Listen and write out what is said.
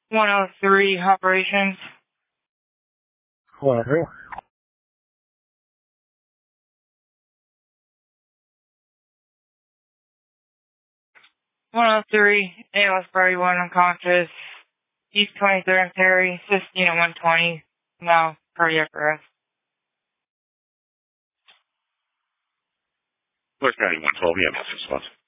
103 operations. 103. 103, ALS Party 1 unconscious. East 23rd and Perry, Sistine at 120. Now, cardiac arrest. North County 112, EMS response.